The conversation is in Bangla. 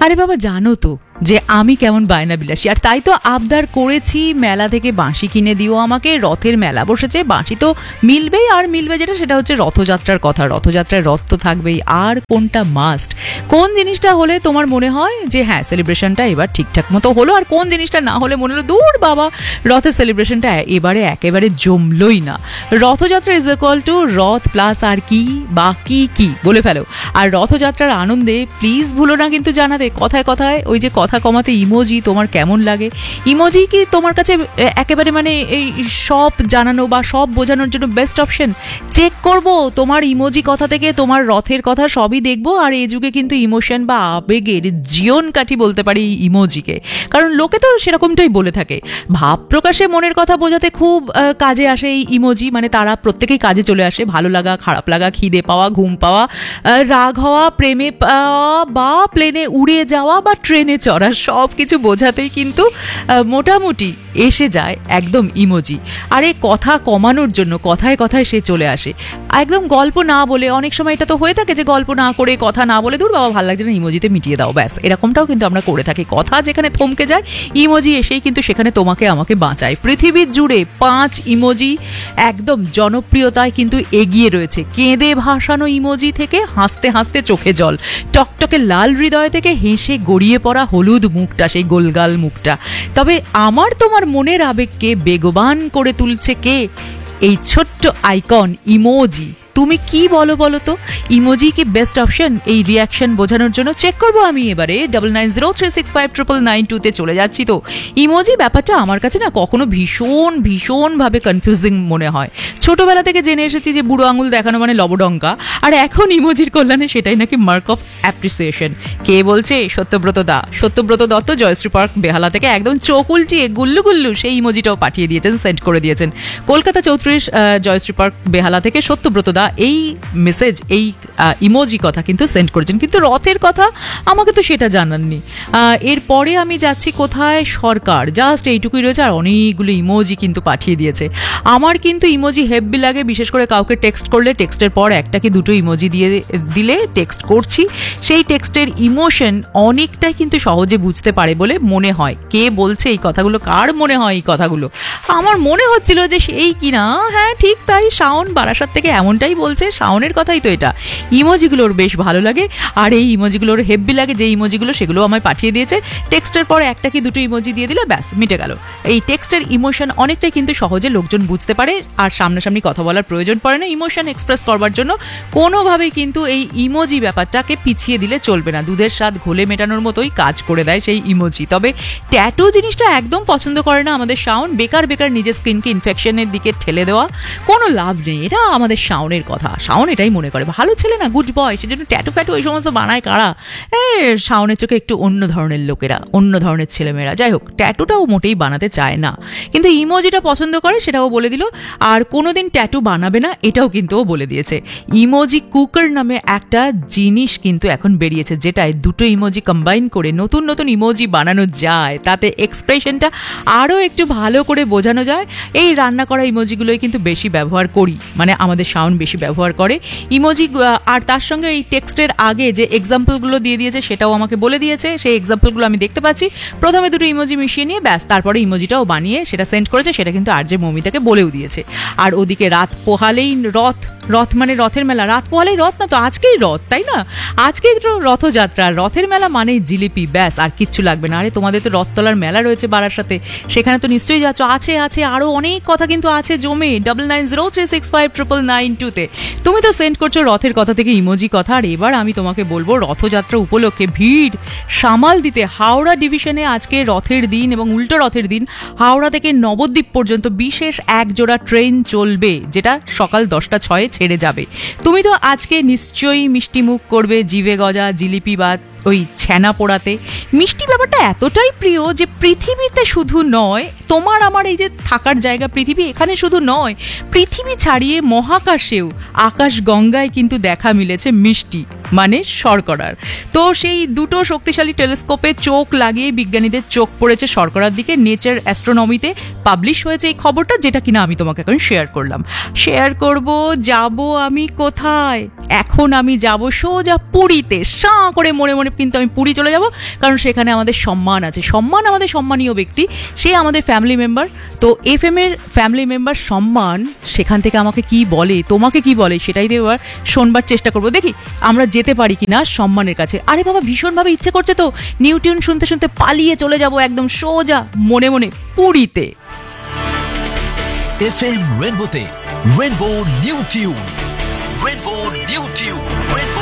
আরে বাবা, জানো তো যে আমি কেমন বায়না বিলাসী, আর তাই তো আবদার করেছি মেলা থেকে বাঁশি কিনে দিও আমাকে। রথের মেলা বসেছে, বাঁশি তো মিলবেই, আর মিলবে যেটা সেটা হচ্ছে রথযাত্রার কথা। রথযাত্রায় রথ তো থাকবেই, আর কোনটা মাস্ট, কোন জিনিসটা হলে তোমার মনে হয় যে হ্যাঁ সেলিব্রেশনটা এবার ঠিকঠাক মতো হলো, আর কোন জিনিসটা না হলে মনে হলো দূর বাবা রথের সেলিব্রেশনটা এবারে একেবারে জমলই না। রথযাত্রা ইজ ইকুয়াল টু রথ প্লাস আর কি বা কি বলে ফেলো। আর রথযাত্রার আনন্দে প্লিজ ভুলো না কিন্তু জানাতে কথায় কথায় ওই যে কথা কমাতে ইমোজি তোমার কেমন লাগে। ইমোজি কি তোমার কাছে একেবারে মানে এই সব জানানো বা সব বোঝানোর জন্য বেস্ট অপশন? চেক করব তোমার ইমোজি কথা থেকে তোমার রথের কথা সবই দেখবো। আর এই যুগে কিন্তু ইমোশন বা আবেগের জীবন কাঠি বলতে পারি ইমোজিকে, কারণ লোকে তো সেরকমটাই বলে থাকে। ভাব প্রকাশে মনের কথা বোঝাতে খুব কাজে আসে এই ইমোজি, মানে তারা প্রত্যেকেই কাজে চলে আসে। ভালো লাগা, খারাপ লাগা, খিদে পাওয়া, ঘুম পাওয়া, রাগ হওয়া, প্রেমে পাওয়া, বা প্লেনে উড়ে যাওয়া বা ট্রেনে চড়া, সব কিছু বোঝাতেই কিন্তু মোটামুটি এসে যায় একদম ইমোজি। আর এই কথা কমানোর জন্য কথায় কথায় সে চলে আসে, একদম গল্প না বলে। অনেক সময় এটা তো হয়ে থাকে যে গল্প না করে, কথা না বলে, দূর বাবা ভালো লাগছে না, ইমোজিতে মিটিয়ে দাও, ব্যাস। এরকমটাও কিন্তু আমরা করে থাকি। কথা যেখানে থমকে যায়, ইমোজি এসেই কিন্তু সেখানে তোমাকে আমাকে বাঁচায়। পৃথিবীর জুড়ে 5 ইমোজি একদম জনপ্রিয়তায় কিন্তু এগিয়ে রয়েছে। কেঁদে ভাসানো ইমোজি থেকে হাসতে হাসতে চোখে জল, টকটকে লাল হৃদয় থেকে হেসে গড়িয়ে পড়া হলুদ মুখটা, সেই গোলগাল মুখটা। তবে আমার তোমার মনের আবেগকে বেগবান করে তুলছে কে? এই ছোট্ট আইকন ইমোজি। তুমি কি বলো তো, ইমোজি কি বেস্ট অপশন এই রিয়াকশন বোঝানোর জন্য? চেক করবো আমি এবারে। 9903659992 তে চলে যাচ্ছি। তো ইমোজি ব্যাপারটা আমার কাছে না কখনো ভীষণ ভাবে কনফিউজিং মনে হয়। ছোটবেলা থেকে জেনে এসেছি যে বুড়ো আঙুল দেখানো মানে লবডঙ্কা, আর এখন ইমোজির কল্যাণে সেটাই নাকি মার্ক অফ অ্যাপ্রিসিয়েশন। কে বলছে? সত্যব্রত দত্ত, জয়শ্রী পার্ক, বেহালা থেকে একদম চোখ উল্টিয়ে গুল্লু সেই ইমোজিটাও পাঠিয়ে দিয়েছেন, সেন্ড করে দিয়েছেন। কলকাতা 34 জয়শ্রী পার্ক, বেহালা থেকে সত্যব্রত দা এই মেসেজ, এই ইমোজি কথা কিন্তু সেন্ড করেছেন, কিন্তু রথের কথা আমাকে তো সেটা জানাননি। এরপরে আমি যাচ্ছি কোথায়? সরকার, জাস্ট এইটুকুই রয়েছে, আর অনেকগুলো ইমোজি কিন্তু পাঠিয়ে দিয়েছে। আমার কিন্তু ইমোজি হেব্বি লাগে, বিশেষ করে কাউকে টেক্সট করলে টেক্সটের পর একটা কি দুটো ইমোজি দিয়ে দিলে টেক্সট করছি, সেই টেক্সটের ইমোশন অনেকটাই কিন্তু সহজে বুঝতে পারে বলে মনে হয়। কে বলছে এই কথাগুলো? কার মনে হয় এই কথাগুলো? আমার মনে হচ্ছিল যে সেই কিনা, হ্যাঁ ঠিক তাই, শাওন বারাসাত থেকে এমনটাই বলছে। শাওনের কথাই তো এটা। ইমোজিগুলোর বেশ ভালো লাগে, আর এই ইমোজিগুলোর হেব্বি লাগে যে ইমোজিগুলো, সেগুলো আমায় পাঠিয়ে দিয়েছে। টেক্সটের পরে একটা কি দুটো ইমোজি দিয়ে দিলে ব্যাস মিটে গেল। এই টেক্সটের ইমোশন অনেকটাই কিন্তু সহজে লোকজন বুঝতে পারে, আর সামনাসামনি কথা বলার প্রয়োজন পড়ে না ইমোশন এক্সপ্রেস করবার জন্য। কোনোভাবেই কিন্তু এই ইমোজি ব্যাপারটাকে পিছিয়ে দিলে চলবে না। দুধের স্বাদ ঘোলে মেটানোর মতোই কাজ করে দেয় সেই ইমোজি। তবে ট্যাটু জিনিসটা একদম পছন্দ করে না আমাদের শাওন। বেকার নিজের স্কিনকে ইনফেকশনের দিকে ঠেলে দেওয়া কোনো লাভ নেই। এটা আমাদের শাওনের কথা। শাওন এটাই মনে করে ভালো ছেলে না, গুড বয়, সেজন্য ট্যাটু ফ্যাটু এই সমস্ত বানায় কারা? শাওনের চোখে একটু অন্য ধরনের লোকেরা, অন্য ধরনের ছেলেমেয়েরা। যাই হোক, ট্যাটুটাও মোটেই বানাতে চায় না, কিন্তু ইমোজিটা পছন্দ করে, সেটাও বলে দিল। আর কোনোদিন ট্যাটু বানাবে না এটাও কিন্তু ও বলে দিয়েছে। ইমোজি কুকার নামে একটা জিনিস কিন্তু এখন বেরিয়েছে, যেটায় দুটো ইমোজি কম্বাইন করে নতুন ইমোজি বানানো যায়। তাতে এক্সপ্রেশনটা আরও একটু ভালো করে বোঝানো যায়। এই রান্না করা ইমোজিগুলোই কিন্তু বেশি ব্যবহার করি, মানে আমাদের শাওন বেশি ব্যবহার করে ইমোজি। আর তার সঙ্গে এই টেক্সটের আগে যে এক্সাম্পলগুলো দিয়ে দিয়েছে সেটাও আমাকে বলে দিয়েছে। সেই এক্সাম্পলগুলো আমি দেখতে পাচ্ছি। প্রথমে দুটো ইমোজি মিশিয়ে নিয়ে ব্যাস তারপরে ইমোজিটাও বানিয়ে সেটা সেন্ড করেছে। সেটা কিন্তু আর যে মৌমিতাকে বলেও দিয়েছে। আর ওদিকে রাত পোহালেই রথ মানে রথের মেলা। রাত পোহালেই রথ না তো, আজকেই রথ, তাই না? আজকেই তো রথযাত্রা। রথের মেলা মানেই জিলিপি, ব্যাস আর কিচ্ছু লাগবে না। আরে তোমাদের তো রথতলার মেলা রয়েছে বারাসাতে, সেখানে তো নিশ্চয়ই যাচ্ছ। আছে আরো অনেক কথা কিন্তু আছে জমে। 9903659992 তে তুমি তো সেন্ড করছো রথের কথা থেকে ইমোজি কথা। আর এবার আমি তোমাকে বলবো রথযাত্রা উপলক্ষে ভিড় সামাল দিতে হাওড়া ডিভিশনে আজকে রথের দিন এবং উল্টো রথের দিন হাওড়া থেকে নবদ্বীপ পর্যন্ত বিশেষ এক জোড়া ট্রেন চলবে, যেটা সকাল 10:06 ছেড়ে যাবে। তুমি তো আজকে নিশ্চয়ই মিষ্টি মুখ করবে জিভে গজা জিলিপি বা ওই ছ্যানা পোড়াতে। মিষ্টি ব্যাপারটা এতটাই প্রিয় যে পৃথিবীতে শুধু নয়, তোমার আমার এই যে থাকার জায়গা পৃথিবী, এখানে শুধু নয়, পৃথিবী ছাড়িয়ে মহাকাশেও আকাশ গঙ্গায় কিন্তু দেখা মিলেছে মিষ্টি। মানে শর্করার। তো সেই দুটো শক্তিশালী টেলিস্কোপে চোখ লাগিয়ে বিজ্ঞানীদের চোখ পড়েছে শর্করার দিকে। নেচার অ্যাস্ট্রোনমিতে পাবলিশ হয়েছে এই খবরটা, যেটা কিনা আমি তোমাকে এখন শেয়ার করলাম। শেয়ার করব, যাব আমি কোথায়? এখন আমি যাব সোজা পুরীতে। করে মনে মনে কিন্তু আমি পুরী চলে যাব, কারণ সেখানে আমাদের সম্মান আছে। সম্মান, আমাদের সম্মানীয় ব্যক্তি, সে আমাদের ফ্যামিলি মেম্বার। তো FM এর ফ্যামিলি মেম্বার সম্মান সেখান থেকে আমাকে কি বলে, তোমাকে কি বলে, সেটাই দিয়ে এবার শোনবার চেষ্টা করবো। দেখি আমরা যেতে পারি কিনা সম্মানের কাছে। আরে বাবা, ভীষণভাবে ইচ্ছে করছে তো নিউ টিউন শুনতে শুনতে পালিয়ে চলে যাব একদম সোজা মনে মনে পুরীতে। FM রেনবোতে rainbow new tune, rainbow new tune.